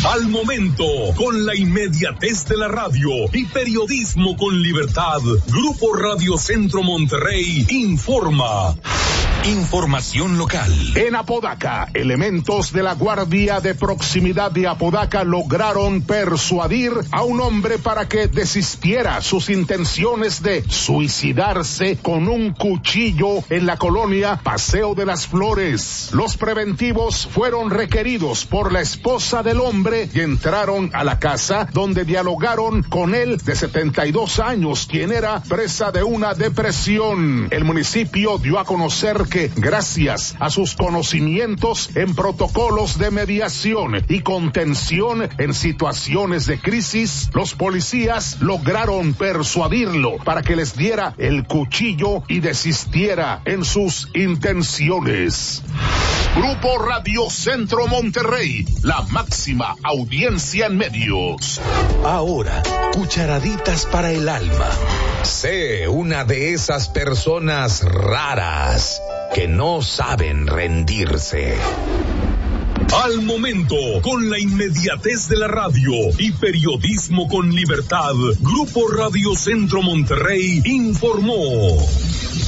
Al momento, con la inmediatez de la radio y periodismo con libertad, Grupo Radio Centro Monterrey informa. Información local. En Apodaca, elementos de la Guardia de Proximidad de Apodaca lograron persuadir a un hombre para que desistiera sus intenciones de suicidarse con un cuchillo en la colonia Paseo de las Flores. Los preventivos fueron requeridos por la esposa del hombre y entraron a la casa, donde dialogaron con él de 72 años, quien era presa de una depresión. El municipio dio a conocer que gracias a sus conocimientos en protocolos de mediación y contención en situaciones de crisis, los policías lograron persuadirlo para que les diera el cuchillo y desistiera en sus intenciones. Grupo Radio Centro Monterrey, la máxima audiencia en medios. Ahora, cucharaditas para el alma. Sé una de esas personas raras que no saben rendirse. Al momento, con la inmediatez de la radio y periodismo con libertad, Grupo Radio Centro Monterrey informó.